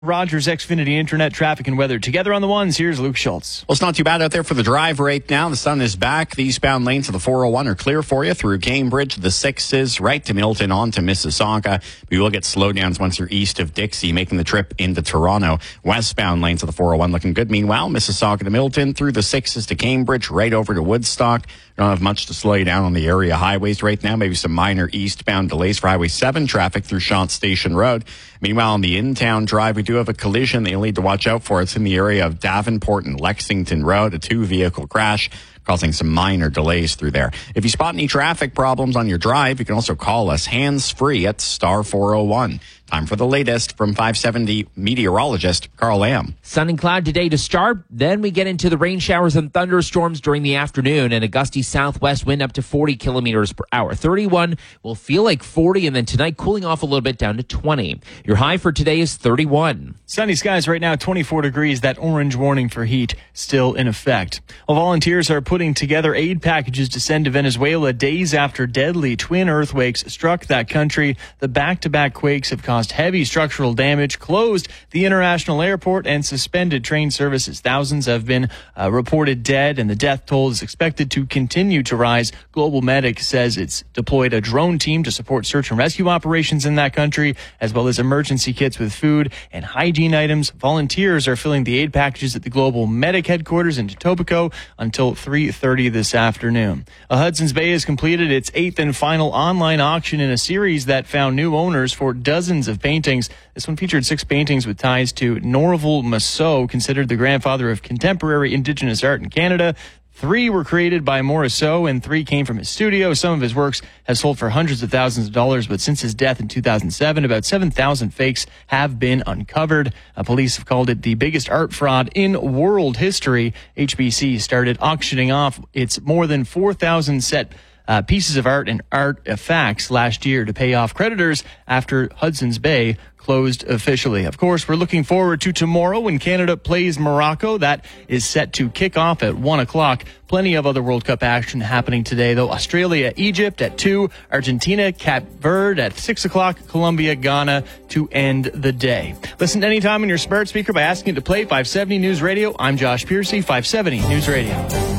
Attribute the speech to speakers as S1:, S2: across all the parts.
S1: Rogers Xfinity Internet traffic and weather together on the ones. Here's Luke Schultz.
S2: Well, it's not too bad out there for the drive right now. The sun is back. The eastbound lanes of the 401 are clear for you through Cambridge. The 6s right to Milton on to Mississauga. We will get slowdowns once you're east of Dixie, making the trip into Toronto. Westbound lanes of the 401 looking good. Meanwhile, Mississauga to Milton through the 6s to Cambridge, right over to Woodstock. Don't have much to slow you down on the area highways right now. Maybe some minor eastbound delays for Highway 7 traffic through Shant Station Road. Meanwhile, on the in-town drive, we do have a collision that you'll need to watch out for. It's in the area of Davenport and Lexington Road, a 2-vehicle crash causing some minor delays through there. If you spot any traffic problems on your drive, you can also call us hands-free at star 401. Time for the latest from 570 meteorologist Carl Lamb.
S3: Sun and cloud today to start. Then we get into the rain showers and thunderstorms during the afternoon, and a gusty southwest wind up to 40 kilometers per hour. 31 will feel like 40, and then tonight cooling off a little bit down to 20. Your high for today is 31.
S1: Sunny skies right now, 24 degrees. That orange warning for heat still in effect. Well, volunteers are putting together aid packages to send to Venezuela days after deadly twin earthquakes struck that country. The back-to-back quakes have caused heavy structural damage, closed the international airport, and suspended train services. Thousands have been reported dead, and the death toll is expected to continue to rise. Global Medic says it's deployed a drone team to support search and rescue operations in that country, as well as emergency kits with food and hygiene items. Volunteers are filling the aid packages at the Global Medic headquarters in Etobicoke until 3:30 this afternoon. Hudson's Bay has completed its 8th and final online auction in a series that found new owners for dozens of paintings. This one featured 6 paintings with ties to Norval Mousseau, considered the grandfather of contemporary Indigenous art in Canada. 3 were created by Morisseau and 3 came from his studio. Some of his works have sold for hundreds of thousands of dollars, but since his death in 2007, about 7,000 fakes have been uncovered. Police have called it the biggest art fraud in world history. HBC started auctioning off its more than 4,000 set pieces of art and artifacts last year to pay off creditors after Hudson's Bay closed officially. Of course, we're looking forward to tomorrow when Canada plays Morocco. That is set to kick off at 1 o'clock. Plenty of other World Cup action happening today, though. Australia, Egypt at 2, Argentina, Cape Verde at 6 o'clock, Colombia, Ghana to end the day. Listen anytime on your smart speaker by asking it to play 570 News Radio. I'm Josh Piercy, 570 News Radio.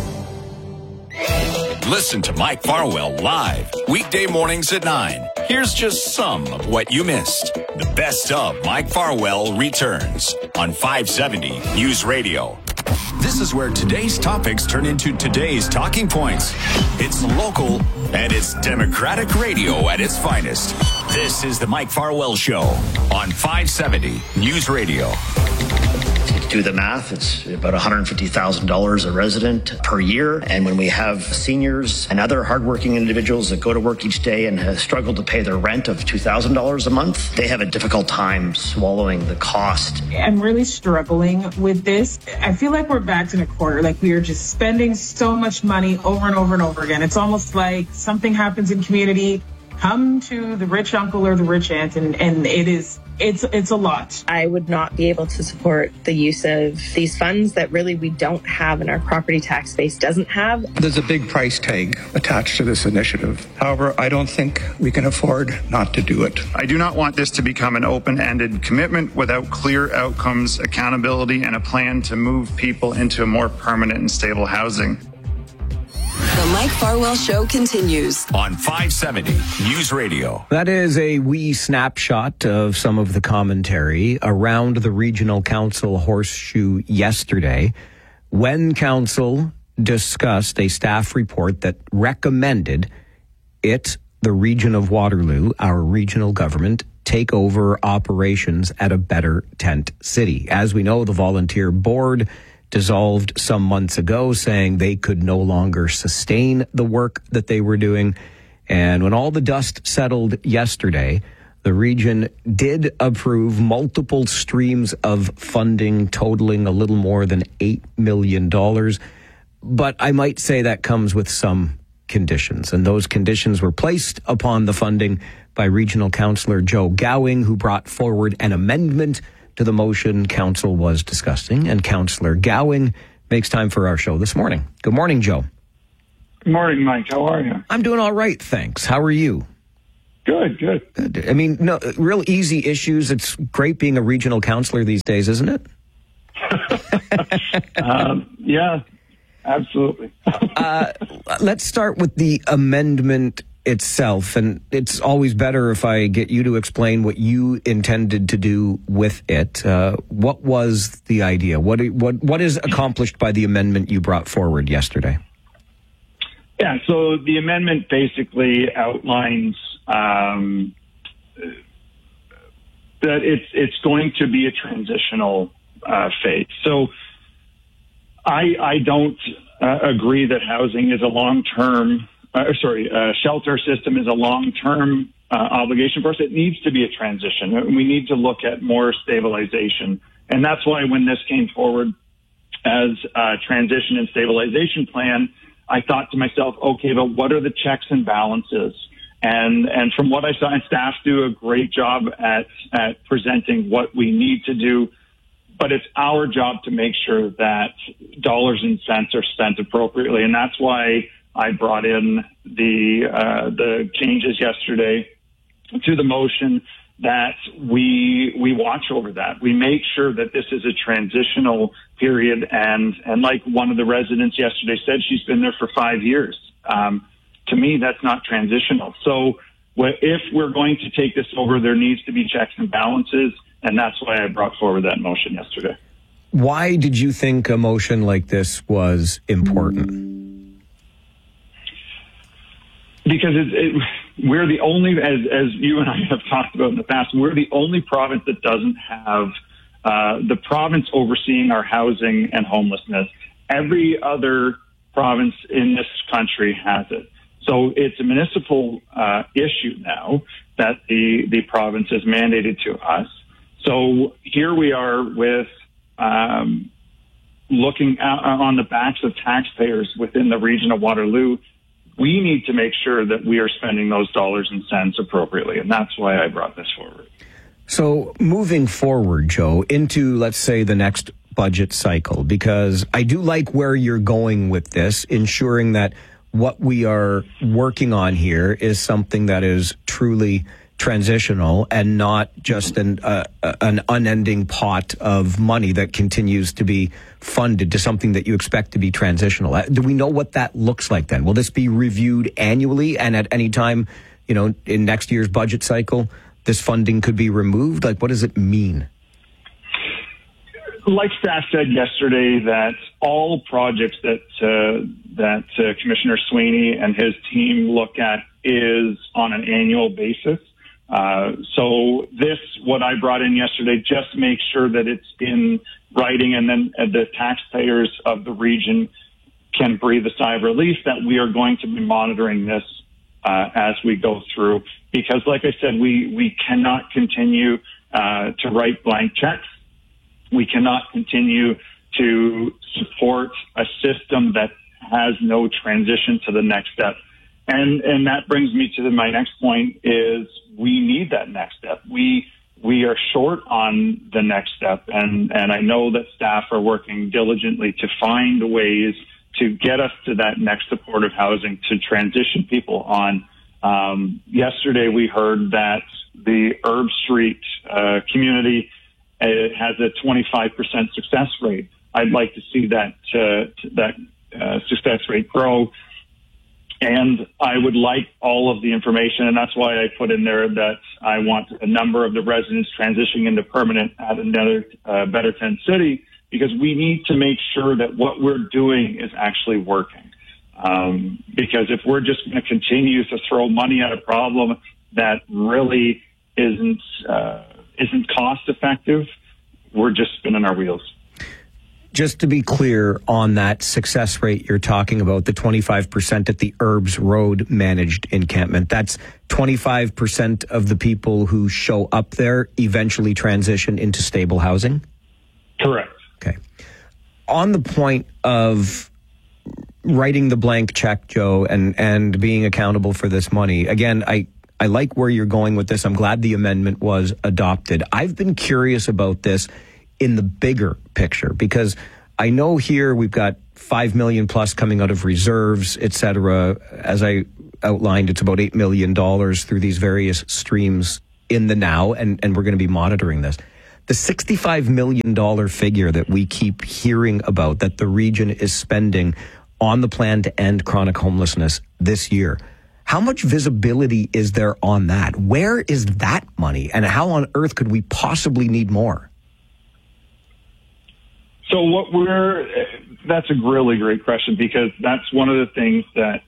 S4: Listen to Mike Farwell live weekday mornings at 9. Here's just some of what you missed. The best of Mike Farwell returns on 570 News Radio. This is where today's topics turn into today's talking points. It's local and it's Democratic radio at its finest. This is the Mike Farwell Show on 570 News Radio.
S5: Do the math, it's about $150,000 a resident per year. And when we have seniors and other hardworking individuals that go to work each day and have struggled to pay their rent of $2,000 a month, they have a difficult time swallowing the cost.
S6: I'm really struggling with this. I feel like we're backed in a corner, like we are just spending so much money over and over and over again. It's almost like something happens in community, come to the rich uncle or the rich aunt, and it's a lot.
S7: I would not be able to support the use of these funds that really we don't have and our property tax base doesn't have.
S8: There's a big price tag attached to this initiative. However, I don't think we can afford not to do it.
S9: I do not want this to become an open-ended commitment without clear outcomes, accountability, and a plan to move people into more permanent and stable housing.
S10: The Mike Farwell Show continues
S4: on 570 News Radio.
S11: That is a wee snapshot of some of the commentary around the Regional Council horseshoe yesterday, when Council discussed a staff report that recommended the region of Waterloo, our regional government, take over operations at a better tent city. As we know, the volunteer board dissolved some months ago, saying they could no longer sustain the work that they were doing. And when all the dust settled yesterday, the region did approve multiple streams of funding totaling a little more than $8 million. But I might say that comes with some conditions. And those conditions were placed upon the funding by Regional Councillor Joe Gowing, who brought forward an amendment to the motion Council was discussing. And Councillor Gowing makes time for our show this morning. Good morning, Joe.
S12: Good morning, Mike. How are you?
S11: I'm doing all right, thanks. How are you?
S12: Good.
S11: I mean, no, real easy issues. It's great being a regional councillor these days, isn't it?
S12: Yeah, absolutely.
S11: Let's start with the amendment itself, and it's always better if I get you to explain what you intended to do with it. What was the idea? What is accomplished by the amendment you brought forward yesterday?
S12: Yeah, so the amendment basically outlines that it's going to be a transitional phase. So I don't agree that housing is a long-term, shelter system is a long-term obligation for us. It needs to be a transition. We need to look at more stabilization. And that's why when this came forward as a transition and stabilization plan, I thought to myself, okay, but what are the checks and balances? And from what I saw, and staff do a great job at presenting what we need to do, but it's our job to make sure that dollars and cents are spent appropriately. And that's why I brought in the changes yesterday to the motion, that we watch over that. We make sure that this is a transitional period. And like one of the residents yesterday said, she's been there for 5 years. To me, that's not transitional. So if we're going to take this over, there needs to be checks and balances. And that's why I brought forward that motion yesterday.
S11: Why did you think a motion like this was important?
S12: Because we're the only, as you and I have talked about in the past, we're the only province that doesn't have the province overseeing our housing and homelessness. Every other province in this country has it. So it's a municipal issue now that the province has mandated to us. So here we are with looking on the backs of taxpayers within the region of Waterloo. We need to make sure that we are spending those dollars and cents appropriately, and that's why I brought this forward.
S11: So moving forward, Joe, into, let's say, the next budget cycle, because I do like where you're going with this, ensuring that what we are working on here is something that is truly transitional and not just an unending pot of money that continues to be funded to something that you expect to be transitional. Do we know what that looks like then? Will this be reviewed annually, and at any time, in next year's budget cycle, this funding could be removed? Like, what does it mean?
S12: Like staff said yesterday, that all projects that Commissioner Sweeney and his team look at is on an annual basis. So what I brought in yesterday, just make sure that it's in writing, and then the taxpayers of the region can breathe a sigh of relief that we are going to be monitoring this as we go through. Because like I said, we cannot continue to write blank checks. We cannot continue to support a system that has no transition to the next step. And that brings me to my next point is we need that next step. We are short on the next step, and I know that staff are working diligently to find ways to get us to that next supportive housing to transition people on. Yesterday we heard that the Herb Street community has a 25% success rate. I'd like to see that success rate grow. And I would like all of the information, and that's why I put in there that I want a number of the residents transitioning into permanent at another Betterton City, because we need to make sure that what we're doing is actually working. Because if we're just going to continue to throw money at a problem that really isn't cost effective, we're just spinning our wheels.
S11: Just to be clear on that success rate you're talking about, the 25% at the Herbs Road managed encampment, that's 25% of the people who show up there eventually transition into stable housing?
S12: Correct.
S11: Okay. On the point of writing the blank check, Joe, and being accountable for this money, again, I like where you're going with this. I'm glad the amendment was adopted. I've been curious about this in the bigger picture, because I know here we've got $5 million plus coming out of reserves, et cetera. As I outlined it's about $8 million through these various streams in the now, and we're going to be monitoring this. The $65 million figure that we keep hearing about that the region is spending on the plan to end chronic homelessness this year, how much visibility is there on that? Where is that money, and how on earth could we possibly need more?
S12: So that's a really great question, because that's one of the things that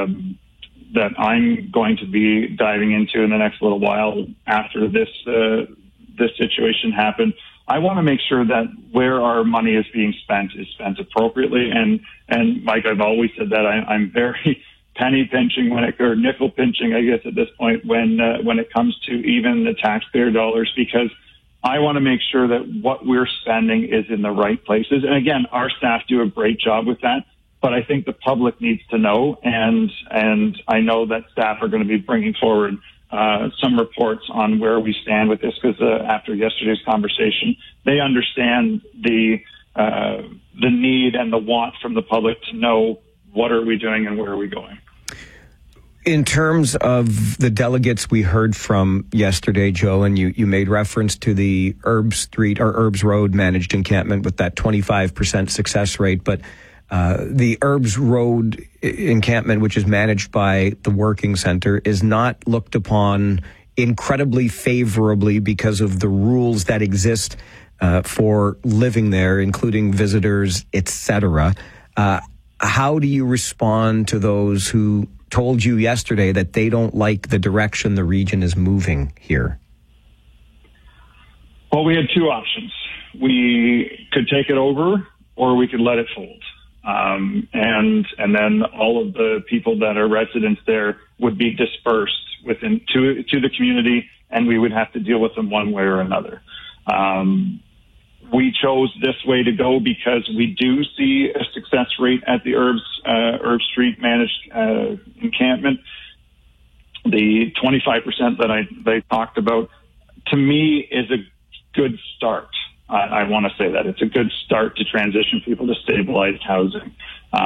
S12: I'm going to be diving into in the next little while after this situation happened. I want to make sure that where our money is being spent is spent appropriately. And Mike, I've always said that I'm very penny pinching or nickel pinching, I guess, at this point when it comes to even the taxpayer dollars, because I want to make sure that what we're spending is in the right places. And again, our staff do a great job with that, but I think the public needs to know. And I know that staff are going to be bringing forward some reports on where we stand with this, because after yesterday's conversation, they understand the need and the want from the public to know what are we doing and where are we going.
S11: In terms of the delegates we heard from yesterday, Joe, and you made reference to the Erbs Street or Erbs Road managed encampment with that 25% success rate, but the Erbs Road encampment, which is managed by the Working Center, is not looked upon incredibly favorably because of the rules that exist for living there, including visitors, etc. How do you respond to those who told you yesterday that they don't like the direction the region is moving here?
S12: Well, we had two options. We could take it over, or we could let it fold. And then all of the people that are residents there would be dispersed to the community, and we would have to deal with them one way or another. We chose this way to go because we do see a success rate at the Erbs Street managed encampment. The 25% that I talked about, to me, is a good start. I want to say that it's a good start to transition people to stabilized housing.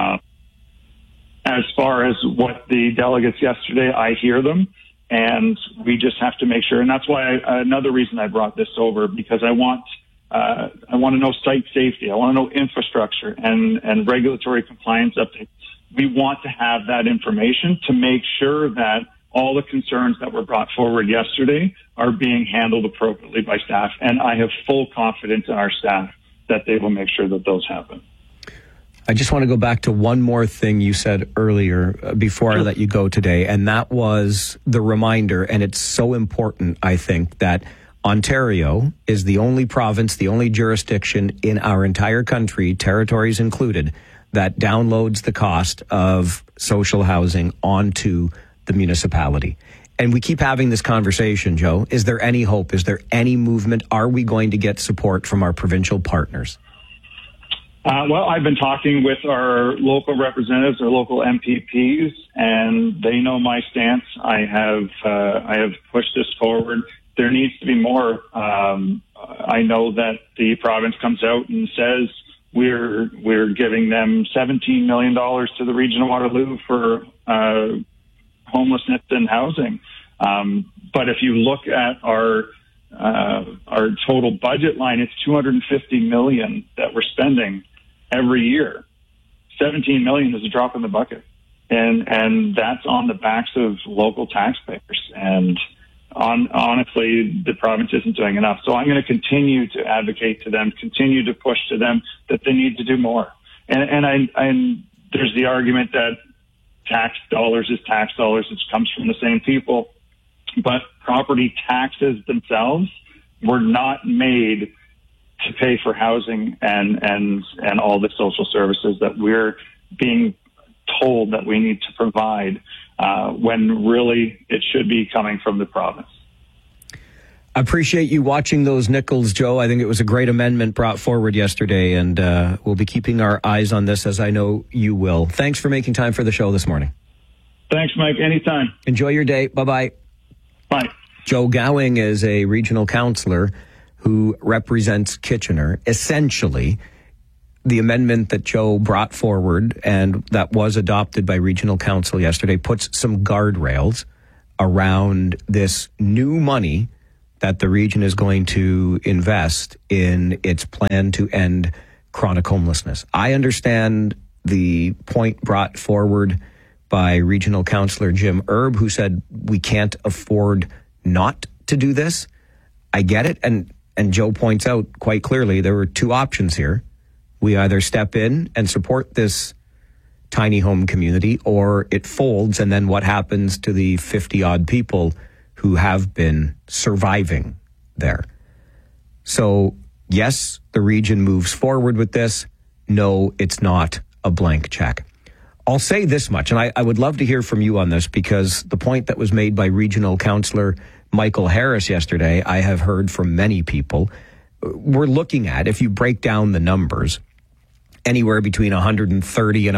S12: As far as what the delegates yesterday, I hear them, and we just have to make sure. And that's why another reason I brought this over, because I want to know site safety. I want to know infrastructure and regulatory compliance updates. We want to have that information to make sure that all the concerns that were brought forward yesterday are being handled appropriately by staff. And I have full confidence in our staff that they will make sure that those happen.
S11: I just want to go back to one more thing you said earlier before I let you go today, and that was the reminder, and it's so important, I think, that Ontario is the only province, the only jurisdiction in our entire country, territories included, that downloads the cost of social housing onto the municipality. And we keep having this conversation, Joe. Is there any hope? Is there any movement? Are we going to get support from our provincial partners?
S12: Well, I've been talking with our local representatives, our local MPPs, and they know my stance. I have pushed this forward. There needs to be more. I know that the province comes out and says we're giving them $17 million to the region of Waterloo for homelessness and housing. But if you look at our total budget line, it's $250 million that we're spending every year. $17 million is a drop in the bucket, and that's on the backs of local taxpayers. And honestly, the province isn't doing enough. So I'm going to continue to advocate to them, continue to push to them that they need to do more. And there's the argument that tax dollars is tax dollars. It comes from the same people. But property taxes themselves were not made to pay for housing and all the social services that we're being told that we need to provide, when really it should be coming from the province.
S11: I appreciate you watching those nickels, Joe. I think it was a great amendment brought forward yesterday, and we'll be keeping our eyes on this, as I know you will. Thanks for making time for the show this morning.
S12: Thanks, Mike. Anytime.
S11: Enjoy your day. Bye-bye.
S12: Bye.
S11: Joe Gowing is a regional councillor who represents Kitchener. Essentially, the amendment that Joe brought forward and that was adopted by Regional Council yesterday puts some guardrails around this new money that the region is going to invest in its plan to end chronic homelessness. I understand the point brought forward by Regional Councillor Jim Erb, who said we can't afford not to do this. I get it. And Joe points out quite clearly there were two options here. We either step in and support this tiny home community, or it folds, and then what happens to the 50-odd people who have been surviving there? So, yes, the region moves forward with this. No, it's not a blank check. I'll say this much, and I would love to hear from you on this, because the point that was made by Regional Councillor Michael Harris yesterday, I have heard from many people. We're looking at, if you break down the numbers, anywhere between $130,000 and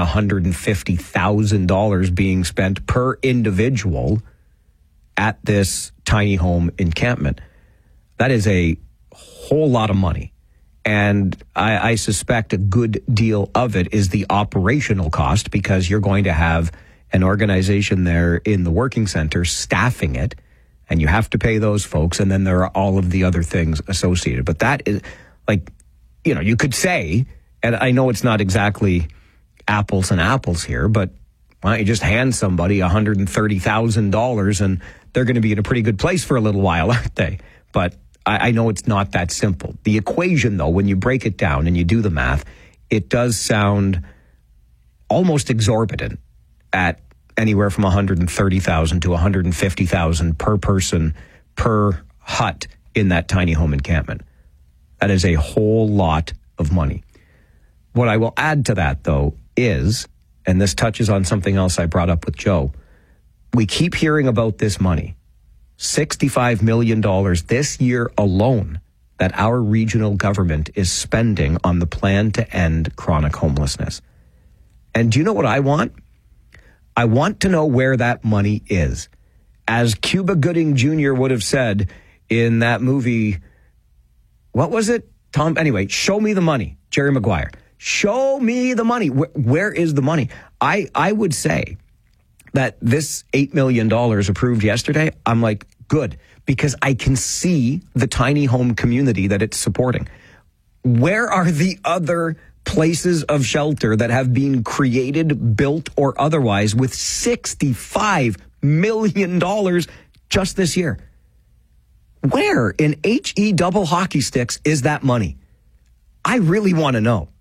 S11: $150,000 being spent per individual at this tiny home encampment. That is a whole lot of money. And I suspect a good deal of it is the operational cost, because you're going to have an organization there in the working center staffing it, and you have to pay those folks, and then there are all of the other things associated. But that is, like, you know, you could say, and I know it's not exactly apples and apples here, but why don't you just hand somebody $130,000 and they're going to be in a pretty good place for a little while, aren't they? But I know it's not that simple. The equation, though, when you break it down and you do the math, it does sound almost exorbitant at anywhere from $130,000 to $150,000 per person per hut in that tiny home encampment. That is a whole lot of money. What I will add to that, though, is, and this touches on something else I brought up with Joe, we keep hearing about this money. $65 million this year alone that our regional government is spending on the plan to end chronic homelessness. And do you know what I want? I want to know where that money is. As Cuba Gooding Jr. would have said in that movie, what was it? Tom, anyway, show me the money. Jerry Maguire. Show me the money. Where is the money? I would say that this $8 million approved yesterday, I'm like, good, because I can see the tiny home community that it's supporting. Where are the other places of shelter that have been created, built, or otherwise with $65 million just this year? Where in HE double hockey sticks is that money? I really want to know.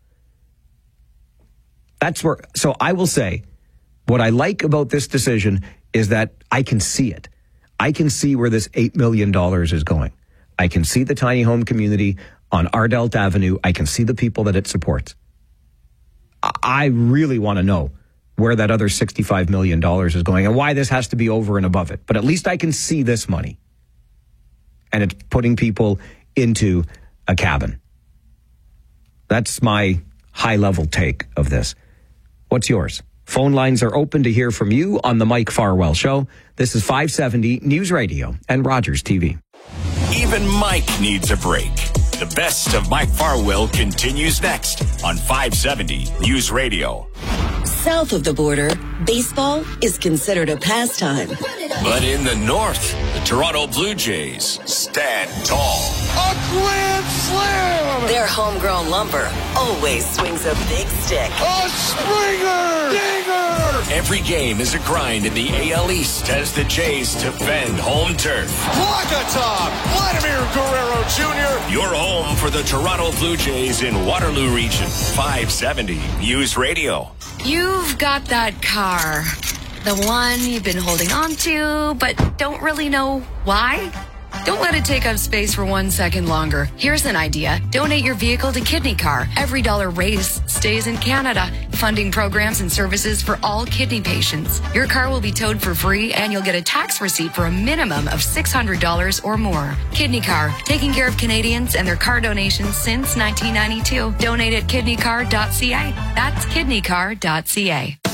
S11: That's where, so I will say, what I like about this decision is that I can see it. I can see where this $8 million is going. I can see the tiny home community on Ardelt Avenue. I can see the people that it supports. I really want to know where that other $65 million is going and why this has to be over and above it. But at least I can see this money. And it's putting people into a cabin. That's my high-level take of this. What's yours? Phone lines are open to hear from you on the Mike Farwell Show. This is 570 News Radio and Rogers TV.
S4: Even Mike needs a break. The best of Mike Farwell continues next on 570 News Radio.
S10: South of the border, baseball is considered a pastime.
S4: But in the north, the Toronto Blue Jays stand tall.
S13: A grand slam!
S10: Their homegrown lumber always swings a big stick.
S13: A Springer! Dinger!
S4: Every game is a grind in the AL East as the Jays defend home turf.
S13: Wakatop! Vladimir Guerrero Jr.
S4: Your home for the Toronto Blue Jays in Waterloo Region. 570 News Radio.
S14: You've got that car. The one you've been holding on to, but don't really know why? Don't let it take up space for 1 second longer. Here's an idea. Donate your vehicle to Kidney Car. Every dollar raised stays in Canada, funding programs and services for all kidney patients. Your car will be towed for free, and you'll get a tax receipt for a minimum of $600 or more. Kidney Car, taking care of Canadians and their car donations since 1992. Donate at kidneycar.ca. That's kidneycar.ca.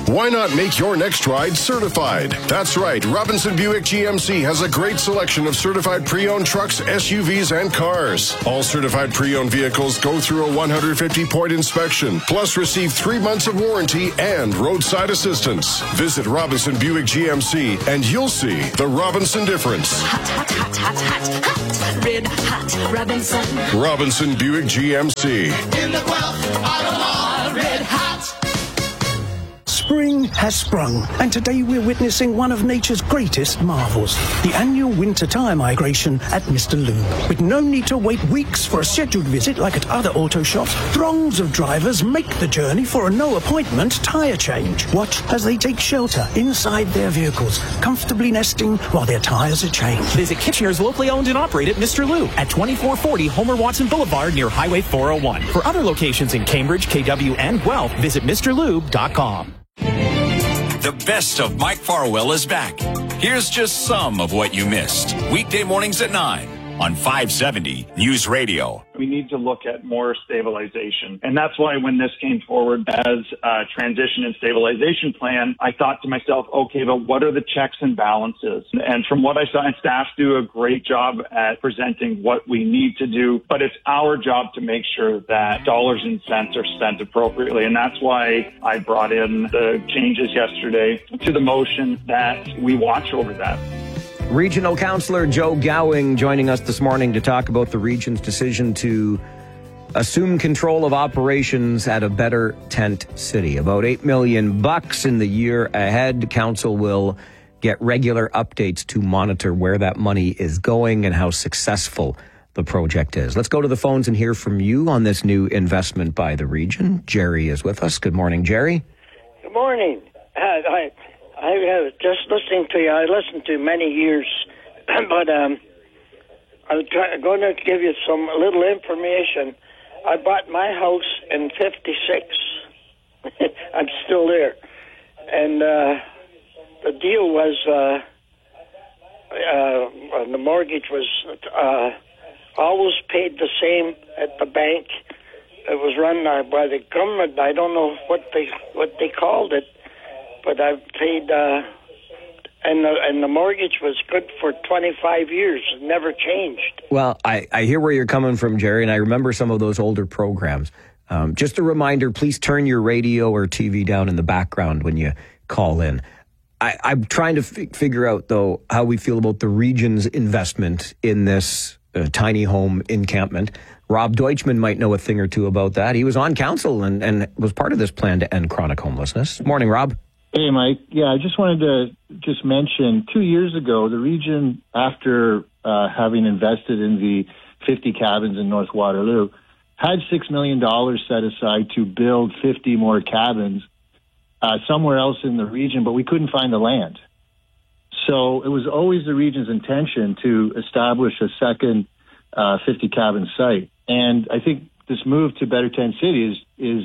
S15: Why not make your next ride certified? That's right. Robinson Buick GMC has a great selection of certified pre-owned trucks, SUVs, and cars. All certified pre-owned vehicles go through a 150-point inspection, plus receive 3 months of warranty and roadside assistance. Visit Robinson Buick GMC and you'll see the Robinson difference.
S16: Hot, hot, hot, hot, hot, hot. Red hot Robinson.
S15: Robinson Buick GMC.
S16: In the Guelph Auto Mall, red hot.
S17: Spring has sprung, and today we're witnessing one of nature's greatest marvels, the annual winter tire migration at Mr. Lube. With no need to wait weeks for a scheduled visit like at other auto shops, throngs of drivers make the journey for a no-appointment tire change. Watch as they take shelter inside their vehicles, comfortably nesting while their tires are changed.
S18: Visit Kitchener's locally owned and operated Mr. Lube at 2440 Homer Watson Boulevard near Highway 401. For other locations in Cambridge, KW, and Guelph, visit MrLube.com.
S4: The best of Mike Farwell is back. Here's just some of what you missed. Weekday mornings at 9 on 570 News Radio.
S12: We need to look at more stabilization. And that's why when this came forward as a transition and stabilization plan, I thought to myself, okay, but what are the checks and balances? And from what I saw, and staff do a great job at presenting what we need to do, but it's our job to make sure that dollars and cents are spent appropriately. And that's why I brought in the changes yesterday to the motion that we watch over that.
S11: Regional Councillor Joe Gowing joining us this morning to talk about the region's decision to assume control of operations at a Better Tent City. About $8 million in the year ahead. Council will get regular updates to monitor where that money is going and how successful the project is. Let's go to the phones and hear from you on this new investment by the region. Jerry is with us. Good morning, Jerry.
S19: Good morning. I was just listening to you. I listened to many years, but I'm going to give you some little information. I bought my house in 56. I'm still there. And the deal was the mortgage was always paid the same at the bank. It was run by the government. I don't know what they called it. But I've paid, and the mortgage was good for 25 years. It never changed.
S11: Well, I hear where you're coming from, Jerry, and I remember some of those older programs. Just a reminder, please turn your radio or TV down in the background when you call in. I'm trying to figure out, though, how we feel about the region's investment in this tiny home encampment. Rob Deutschman might know a thing or two about that. He was on council and was part of this plan to end chronic homelessness. Morning, Rob.
S20: Hey, Mike. Yeah, I just wanted to mention 2 years ago, the region, after having invested in the 50 cabins in North Waterloo, had $6 million set aside to build 50 more cabins somewhere else in the region, but we couldn't find the land. So it was always the region's intention to establish a second 50 cabin site. And I think this move to Better Tent City is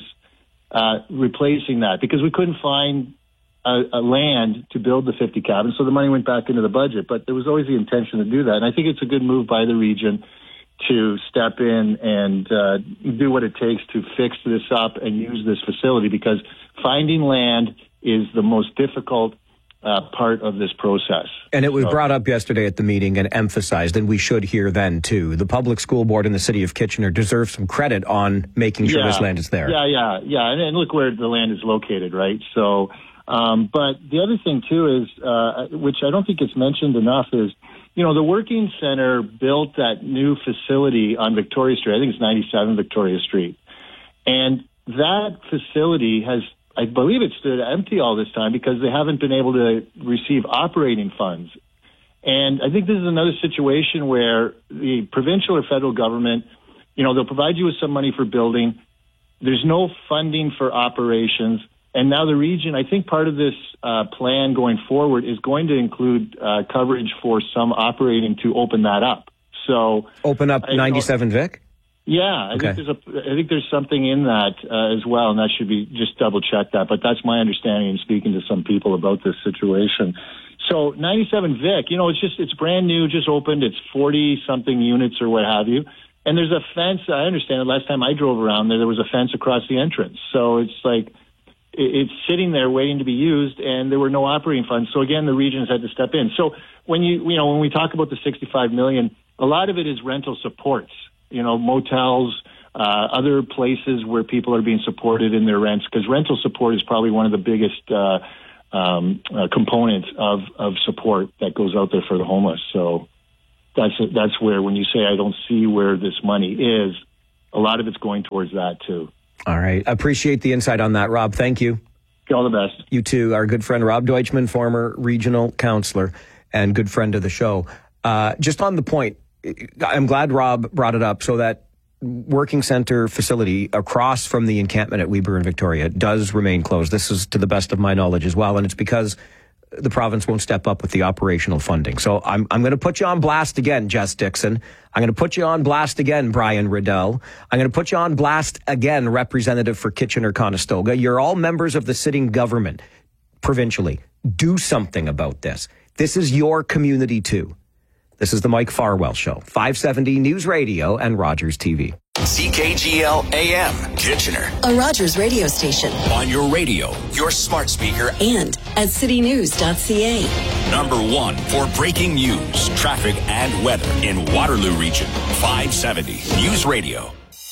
S20: replacing that, because we couldn't find a land to build the 50 cabins, so the money went back into the budget. But there was always the intention to do that, and I think it's a good move by the region to step in and do what it takes to fix this up and use this facility, because finding land is the most difficult part of this process.
S11: And it was brought up yesterday at the meeting and emphasized, and we should hear then too, the Public School Board in the City of Kitchener deserves some credit on making sure this land is there.
S20: Yeah. And look where the land is located, right? So, but the other thing too is, which I don't think it's mentioned enough, is, you know, the Working Center built that new facility on Victoria Street. I think it's 97 Victoria Street. And that facility has, I believe it stood empty all this time because they haven't been able to receive operating funds. And I think this is another situation where the provincial or federal government, you know, they'll provide you with some money for building. There's no funding for operations. And now the region, I think part of this plan going forward is going to include coverage for some operating to open that up. So
S11: open up 97 Vic?
S20: Yeah, I think there's something in that as well, and that should be just double check that. But that's my understanding in speaking to some people about this situation. So 97 Vic, you know, it's brand new, just opened. It's 40 something units or what have you. And there's a fence. I understand the last time I drove around there was a fence across the entrance. So it's like, it's sitting there waiting to be used, and there were no operating funds. So again, the regions had to step in. So when when we talk about the $65 million, a lot of it is rental supports, motels, other places where people are being supported in their rents, because rental support is probably one of the biggest components of support that goes out there for the homeless. So that's where, when you say I don't see where this money is, a lot of it's going towards that too.
S11: All right. Appreciate the insight on that, Rob. Thank you.
S20: All the best.
S11: You too. Our good friend Rob Deutschman, former regional councillor and good friend of the show. Just on the point, I'm glad Rob brought it up, so that working center facility across from the encampment at Weber in Victoria does remain closed. This is to the best of my knowledge as well, and it's because the province won't step up with the operational funding. So I'm going to put you on blast again, Jess Dixon. I'm going to put you on blast again, Brian Riddell. I'm going to put you on blast again, Representative for Kitchener-Conestoga. You're all members of the sitting government provincially. Do something about this. This is your community too. This is the Mike Farwell Show, 570 News Radio and Rogers TV.
S4: CKGL AM, Kitchener.
S10: A Rogers radio station.
S4: On your radio, your smart speaker,
S10: and at citynews.ca.
S4: Number 1 for breaking news, traffic, and weather in Waterloo Region. 570 News Radio.